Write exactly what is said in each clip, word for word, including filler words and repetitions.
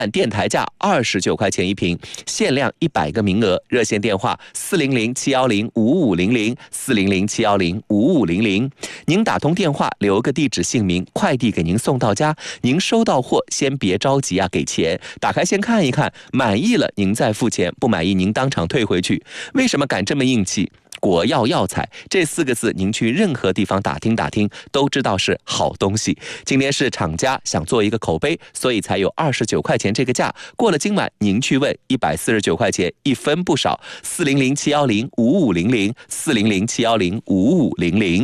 电台价二十九块钱一瓶，限量一百个名额。热线电话四零零七幺零五五零零四零零七幺零五五零零。您打通电话，留个地址、姓名，快递给您送到家。您收到货先别着急啊，给钱，打开先看一看，满意了您再付钱，不满意您当场退回去。为什么敢这么硬气？国药药材这四个字，您去任何地方打听打听，都知道是好东西。今天是厂家想做一个口碑，所以才有二十九块钱这个价。过了今晚，您去问一百四十九块钱，一分不少。四零零七幺零五五零零，四零零七幺零五五零零。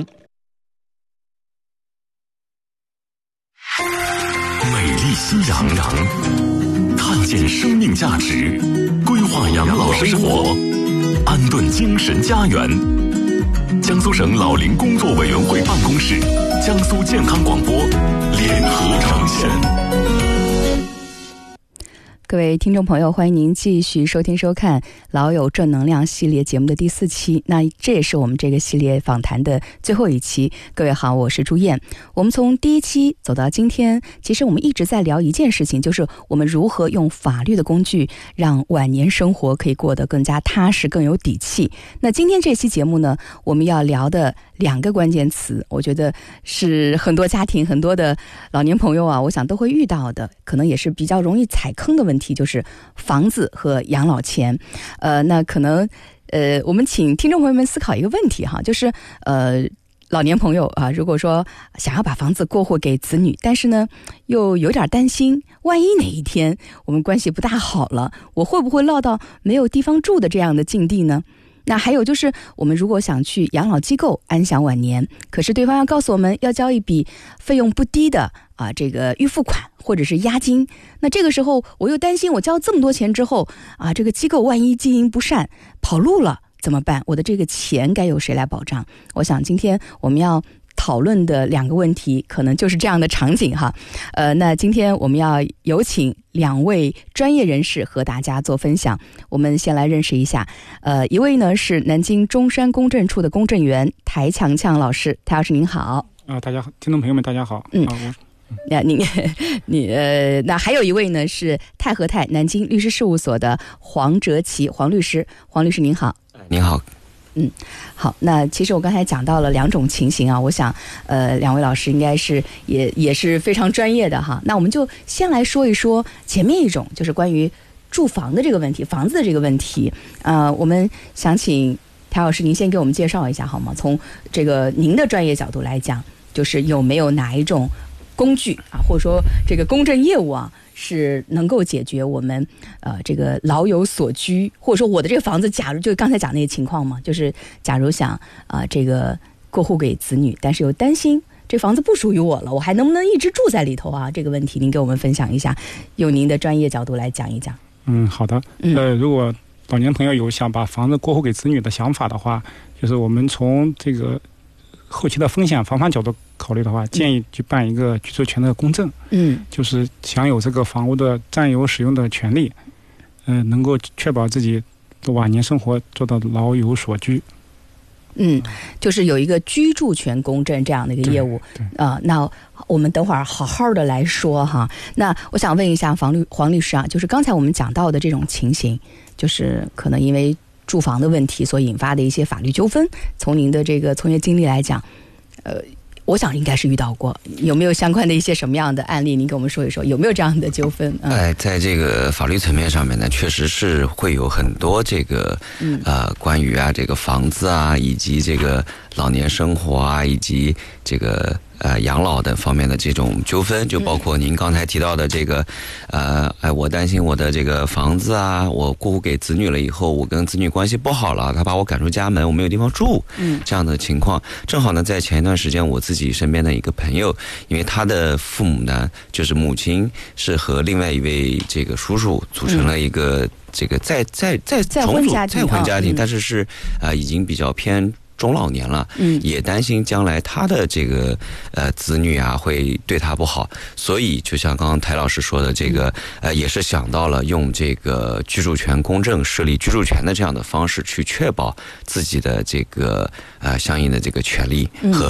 美丽夕阳，看见生命价值，规划养老生活，安顿精神家园。江苏省老龄工作委员会办公室、江苏健康广播联合呈现。 各位听众朋友，欢迎您继续收听收看老友正能量系列节目的第四期，那这也是我们这个系列访谈的最后一期。各位好，我是朱燕。我们从第一期走到今天，其实我们一直在聊一件事情，就是我们如何用法律的工具让晚年生活可以过得更加踏实、更有底气。那今天这期节目呢，我们要聊的两个关键词，我觉得是很多家庭、很多的老年朋友啊，我想都会遇到的，可能也是比较容易踩坑的问题，就是房子和养老钱。呃，那可能呃，我们请听众朋友们思考一个问题哈，就是呃，老年朋友啊，如果说想要把房子过户给子女，但是呢，又有点担心，万一哪一天我们关系不大好了，我会不会落到没有地方住的这样的境地呢？那还有就是，我们如果想去养老机构安享晚年，可是对方要告诉我们要交一笔费用不低的啊这个预付款或者是押金，那这个时候我又担心，我交这么多钱之后啊，这个机构万一经营不善跑路了怎么办？我的这个钱该由谁来保障？我想今天我们要讨论的两个问题可能就是这样的场景哈。呃，那今天我们要有请两位专业人士和大家做分享。我们先来认识一下，呃，一位呢是南京中山公证处的公证员台强强老师，台老师您好。 啊，大家好，听众朋友们大家好。 嗯， 啊、我那您你呃，那还有一位呢是泰和泰南京律师事务所的黄哲奇黄律师，黄律师您好。 您好。 嗯，好，那其实我刚才讲到了两种情形啊，我想呃两位老师应该是也也是非常专业的哈。那我们就先来说一说前面一种，就是关于住房的这个问题，房子的这个问题。呃，我们想请台老师您先给我们介绍一下好吗？从这个您的专业角度来讲，就是有没有哪一种工具啊，或者说这个公证业务啊，是能够解决我们呃这个老有所居，或者说我的这个房子，假如就刚才讲那个情况嘛，就是假如想啊、呃、这个过户给子女，但是又担心这房子不属于我了，我还能不能一直住在里头啊？这个问题您给我们分享一下，用您的专业角度来讲一讲。 嗯，好的。呃，如果老年朋友有想把房子过户给子女的想法的话，就是我们从这个后期的风险防范角度考虑的话，建议去办一个居住权的公证，嗯，就是享有这个房屋的占有使用的权利，嗯、呃，能够确保自己的晚年生活做到老有所居。 嗯，就是有一个居住权公证这样的一个业务啊、呃。那我们等会儿好好的来说哈。那我想问一下黄律黄律师啊，就是刚才我们讲到的这种情形，就是可能因为住房的问题所引发的一些法律纠纷，从您的这个从业经历来讲，呃，我想应该是遇到过，有没有相关的一些什么样的案例？您给我们说一说，有没有这样的纠纷？ 嗯、哎，在这个法律层面上面呢，确实是会有很多这个、嗯、呃，关于啊这个房子啊，以及这个老年生活啊，以及这个呃养老等方面的这种纠纷，就包括您刚才提到的这个，呃，哎，我担心我的这个房子啊，我过户给子女了以后，我跟子女关系不好了，他把我赶出家门，我没有地方住，嗯，这样的情况，正好呢，在前一段时间，我自己身边的一个朋友，因为他的父母呢，就是母亲是和另外一位这个叔叔组成了一个、嗯、这个再再再再婚家庭， 再婚家庭， 嗯、 但是是啊、呃，已经比较偏中老年了，嗯，也担心将来他的这个呃子女啊会对他不好，所以就像刚刚台老师说的，这个呃也是想到了用这个居住权公证设立居住权的这样的方式，去确保自己的这个呃相应的这个权利和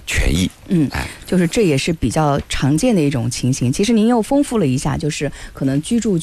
权益。 嗯，哎，就是这也是比较常见的一种情形。其实您又丰富了一下，就是可能居住